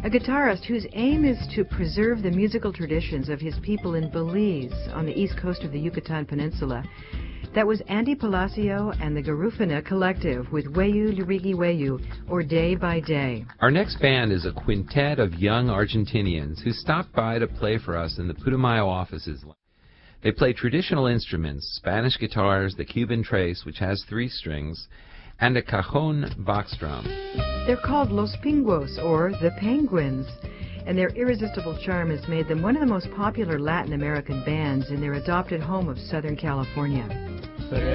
a guitarist whose aim is to preserve the musical traditions of his people in Belize on the east coast of the Yucatan Peninsula. That was Andy Palacio and the Garufuna Collective with Weyu Lurigi Weyu, or Day by Day. Our next band is a quintet of young Argentinians who stopped by to play for us in the Putumayo offices. They play traditional instruments, Spanish guitars, the Cuban trace, which has 3 strings, and a cajon box drum. They're called Los Pinguos, or the Penguins, and their irresistible charm has made them one of the most popular Latin American bands in their adopted home of Southern California.